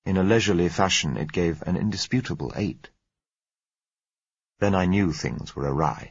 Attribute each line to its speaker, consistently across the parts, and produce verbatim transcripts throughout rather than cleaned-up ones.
Speaker 1: In a leisurely fashion it gave an indisputable eight. Then I knew things were awry.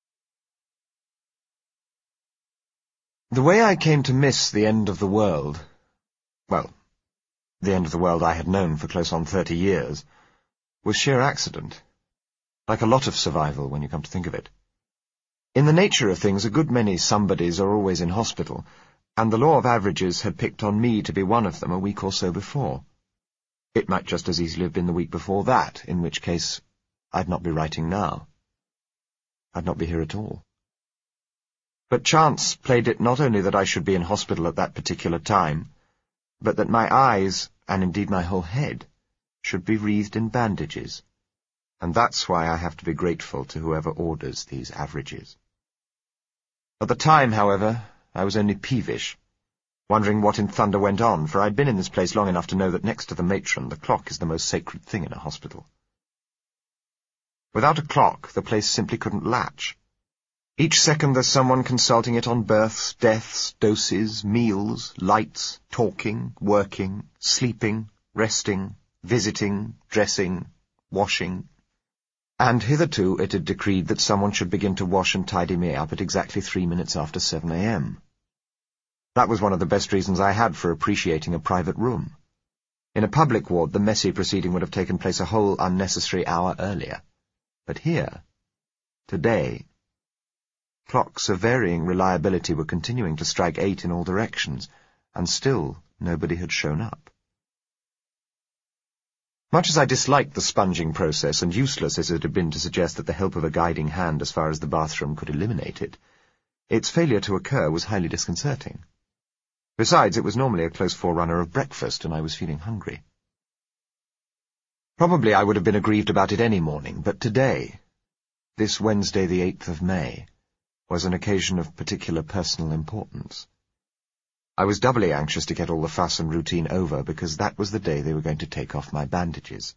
Speaker 1: The way I came to miss the end of the world, well, the end of the world I had known for close on thirty years, was sheer accident, like a lot of survival when you come to think of it. In the nature of things, a good many somebodies are always in hospital, and the law of averages had picked on me to be one of them a week or so before. It might just as easily have been the week before that, in which case I'd not be writing now. I'd not be here at all. But chance played it not only that I should be in hospital at that particular time, but that my eyes, and indeed my whole head, should be wreathed in bandages, and that's why I have to be grateful to whoever orders these averages. At the time, however, I was only peevish, wondering what in thunder went on, for I'd been in this place long enough to know that next to the matron, the clock is the most sacred thing in a hospital. Without a clock, the place simply couldn't latch. Each second there's someone consulting it on births, deaths, doses, meals, lights, talking, working, sleeping, resting, visiting, dressing, washing. And hitherto it had decreed that someone should begin to wash and tidy me up at exactly three minutes after seven a m That was one of the best reasons I had for appreciating a private room. In a public ward, the messy proceeding would have taken place a whole unnecessary hour earlier. But here, today, clocks of varying reliability were continuing to strike eight in all directions, and still nobody had shown up. Much as I disliked the sponging process, and useless as it had been to suggest that the help of a guiding hand as far as the bathroom could eliminate it, its failure to occur was highly disconcerting. Besides, it was normally a close forerunner of breakfast, and I was feeling hungry. Probably I would have been aggrieved about it any morning, but today, this Wednesday the eighth of May, was an occasion of particular personal importance. I was doubly anxious to get all the fuss and routine over, because that was the day they were going to take off my bandages.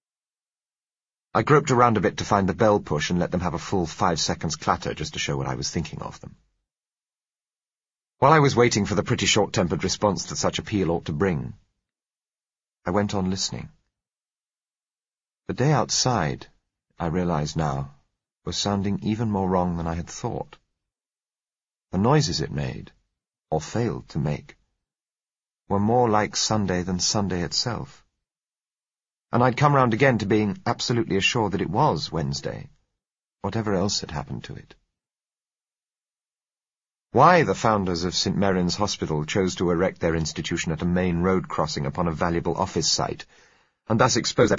Speaker 1: I groped around a bit to find the bell push and let them have a full five seconds clatter just to show what I was thinking of them. While I was waiting for the pretty short-tempered response that such appeal ought to bring, I went on listening. The day outside, I realized now, was sounding even more wrong than I had thought. The noises it made, or failed to make, were more like Sunday than Sunday itself. And I'd come round again to being absolutely assured that it was Wednesday, whatever else had happened to it. Why the founders of Saint Merin's Hospital chose to erect their institution at a main road crossing upon a valuable office site, and thus expose their